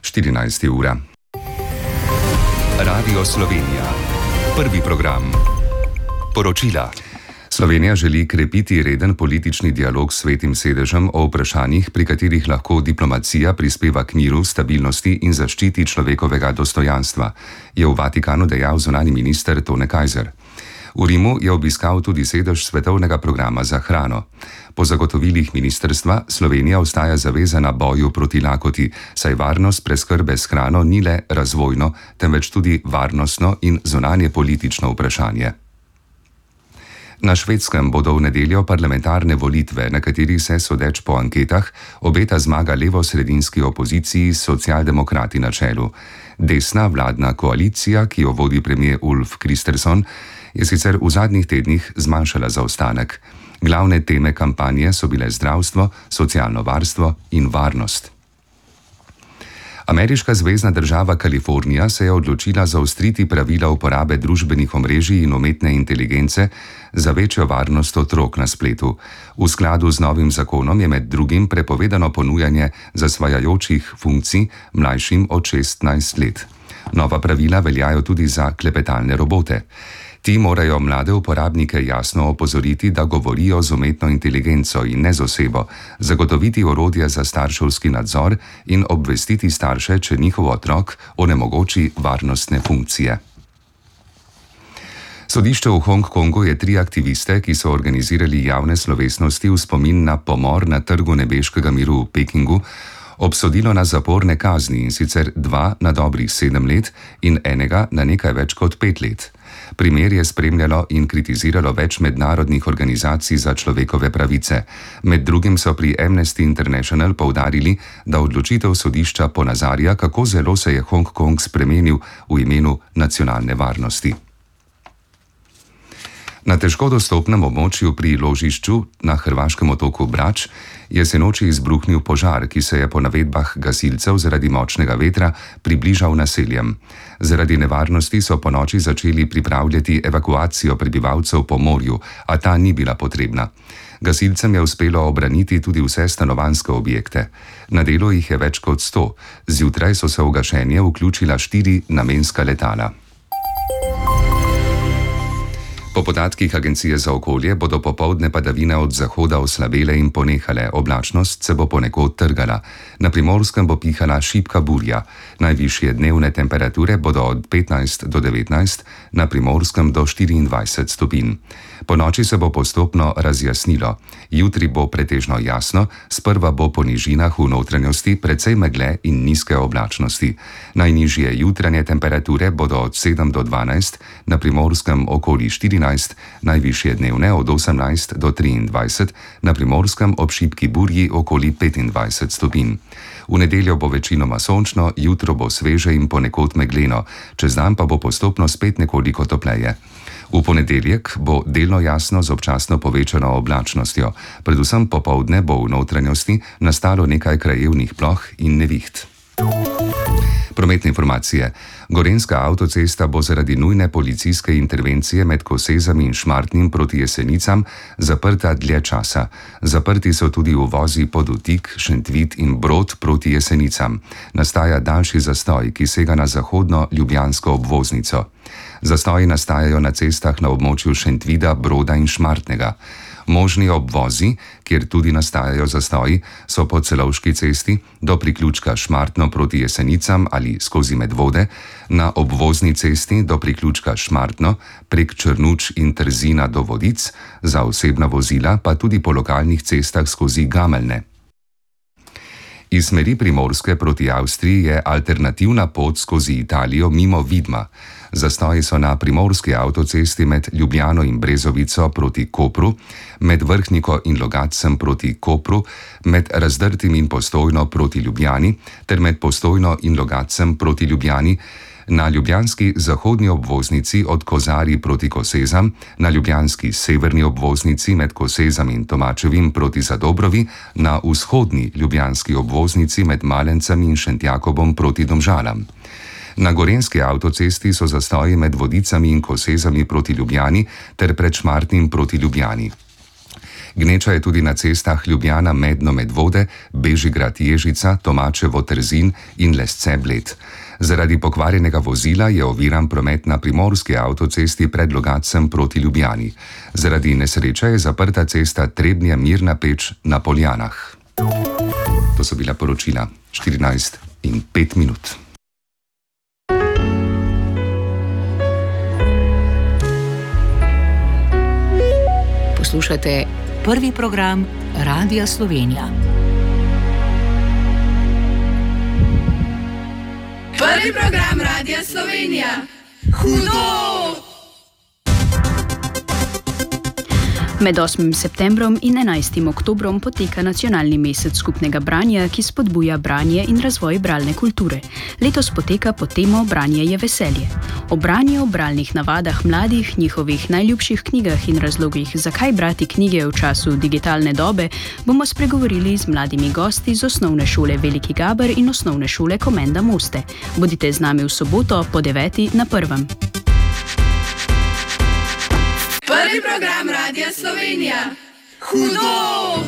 14. ura. Radio Slovenija. Prvi program. Poročila. Slovenija želi krepiti reden politični dialog s Svetim sedežem o vprašanjih, pri katerih lahko diplomacija prispeva k miru, stabilnosti in zaščiti človekovega dostojanstva, je v Vatikanu dejal zunanji minister Tone Kajzer. V Rimu je obiskal tudi sedež Svetovnega programa za hrano. Po zagotovilih ministrstva Slovenija ostaja zavezana boju proti lakoti, saj varnost preskrbe s hrano ni le razvojno, temveč tudi varnostno in zunanje politično vprašanje. Na Švedskem bodo v nedeljo parlamentarne volitve, na katerih se, sodeč po anketah, obeta zmaga levo-sredinski opoziciji s socialdemokrati na čelu. Desna vladna koalicija, ki jo vodi premier Ulf Kristersson, je sicer v zadnjih tednih zmanjšala zaostanek. Glavne teme kampanje so bile zdravstvo, socialno varstvo in varnost. Ameriška zvezna država Kalifornija se je odločila zaostriti pravila uporabe družbenih omrežij in umetne inteligence za večjo varnost otrok na spletu. V skladu z novim zakonom je med drugim prepovedano ponujanje zasvajajočih funkcij mlajšim od 16 let. Nova pravila veljajo tudi za klepetalne robote. Ti morajo mlade uporabnike jasno opozoriti, da govorijo z umetno inteligenco in ne z osebo, zagotoviti orodje za starševski nadzor in obvestiti starše, če njihov otrok onemogoči varnostne funkcije. Sodišče v Hongkongu je 3 aktiviste, ki so organizirali javne slovesnosti v spomin na pomor na Trgu nebeškega miru v Pekingu, obsodilo na zaporne kazni, in sicer 2 na dobrih 7 let in enega na nekaj več kot 5 let. Primer je spremljalo in kritiziralo več mednarodnih organizacij za človekove pravice. Med drugim so pri Amnesty International poudarili, da odločitev sodišča ponazarja, kako zelo se je Hongkong spremenil v imenu nacionalne varnosti. Na težko dostopnem območju pri ložišču na hrvaškem otoku Brač je sinoči izbruhnil požar, ki se je po navedbah gasilcev zaradi močnega vetra približal naseljem. Zaradi nevarnosti so ponoči začeli pripravljati evakuacijo prebivalcev po morju, a ta ni bila potrebna. Gasilcem je uspelo obraniti tudi vse stanovanjske objekte. Na delu jih je več kot 100. Zjutraj so se v gašenje vključila 4 namenska letala. Po podatkih Agencije za okolje bodo popoldne padavine od zahoda oslabele in ponehale, oblačnost se bo ponekod trgala. Na Primorskem bo pihala šibka burja. Najvišje dnevne temperature bodo od 15 do 19, na Primorskem do 24 stopinj. Po noči se bo postopno razjasnilo. Jutri bo pretežno jasno, sprva bo po nižinah v notranjosti precej megle in nizke oblačnosti. Najnižje jutranje temperature bodo od 7 do 12, na Primorskem okoli 14, najvišje dnevne od 18 do 23, na Primorskem ob šibki burji okoli 25 stopinj. V nedeljo bo večinoma sončno, jutro bo sveže in ponekod megleno, čez dan pa bo postopno spet nekoliko topleje. V ponedeljek bo delno jasno z občasno povečano oblačnostjo, predvsem popoldne bo v notranjosti nastalo nekaj krajevnih ploh in neviht. Prometne informacije. Gorenjska avtocesta bo zaradi nujne policijske intervencije med Kosezami in Šmartnim proti Jesenicam zaprta dlje časa. Zaprti so tudi uvozi Podutik, Šentvid in Brod proti Jesenicam. Nastaja daljši zastoj, ki sega na zahodno ljubljansko obvoznico. Zastoji nastajajo na cestah na območju Šentvida, Broda in Šmartnega. Možni obvozi, kjer tudi nastajajo zastoji, so po Celovški cesti do priključka Šmartno proti Jesenicam ali skozi Medvode, na obvozni cesti do priključka Šmartno, prek Črnuč in Trzina do Vodic, za osebna vozila pa tudi po lokalnih cestah skozi Gameljne. Iz smeri Primorske proti Avstriji je alternativna pot skozi Italijo mimo Vidma. Zastoji so na primorski avtocesti med Ljubljano in Brezovico proti Kopru, med Vrhniko in Logatcem proti Kopru, med Razdrtim in Postojno proti Ljubljani ter med Postojno in Logatcem proti Ljubljani, na ljubljanski zahodni obvoznici od Kozarij proti Kosezam, na ljubljanski severni obvoznici med Kosezam in Tomačevim proti Zadobrovi, na vzhodni ljubljanski obvoznici med Malencem in Šentjakobom proti Domžalam. Na gorenjski avtocesti so zastoji med Vodicami in Kosezami proti Ljubljani ter pred Šmartnim proti Ljubljani. Gneča je tudi na cestah Ljubljana Medno Medvode, Bežigrad Ježica, Tomačevo Trzin in Lesce Bled. Zaradi pokvarjenega vozila je oviran promet na primorski avtocesti pred Logatcem proti Ljubljani. Zaradi nesreče je zaprta cesta Trebnje-Mirna Peč na Poljanah. To so bila poročila 14:05. Poslušate prvi program Radia Slovenija. Prvi program Radia Slovenija. Hudo! Med 8. septembrom in 11. oktobrom poteka nacionalni mesec skupnega branja, ki spodbuja branje in razvoj bralne kulture. Letos poteka pod temo Branje je veselje. O branju, bralnih navadah mladih, njihovih najljubših knjigah in razlogih, zakaj brati knjige v času digitalne dobe, bomo spregovorili z mladimi gosti z Osnovne šole Veliki Gaber in Osnovne šole Komenda Moste. Bodite z nami v soboto po 9. na 1. Prvi program Radia Slovenija. Hudo!